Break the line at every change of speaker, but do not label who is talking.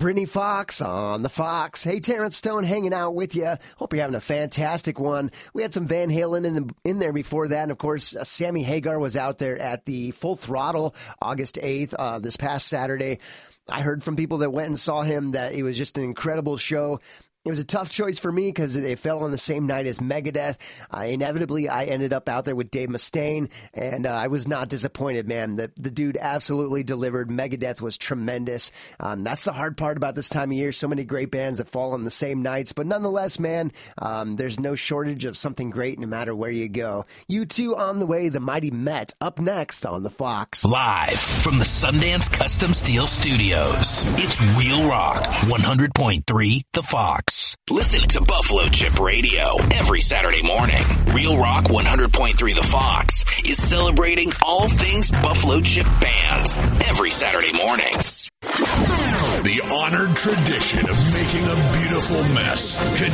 Brittany Fox on the Fox. Hey, Terrence Stone hanging out with you. Hope you're having a fantastic one. We had some Van Halen in there before that. And, of course, Sammy Hagar was out there at the Full Throttle August 8th, this past Saturday. I heard from people that went and saw him that it was just an incredible show. It was a tough choice for me because it fell on the same night as Megadeth. Inevitably, I ended up out there with Dave Mustaine, and I was not disappointed, man. The dude absolutely delivered. Megadeth was tremendous. That's the hard part about this time of year. So many great bands that fall on the same nights. But nonetheless, man, there's no shortage of something great no matter where you go. U2 on the way, the Mighty Met, up next on the Fox.
Live from the Sundance Custom Steel Studios, it's Real Rock 100.3 The Fox. Listen to Buffalo Chip Radio every Saturday morning. Real Rock 100.3 The Fox is celebrating all things Buffalo Chip bands every Saturday morning.
The honored tradition of making a beautiful mess